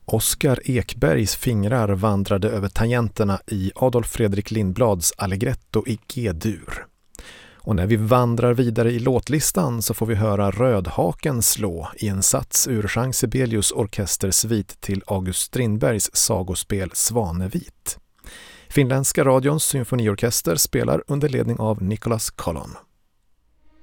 Oskar Ekbergs fingrar vandrade över tangenterna i Adolf Fredrik Lindblads Allegretto i G-dur. Och när vi vandrar vidare i låtlistan så får vi höra Rödhaken slå i en sats ur Jean Sibelius orkestersvit till August Strindbergs sagospel Svanevit. Finländska radions symfoniorkester spelar under ledning av Nicholas Collon.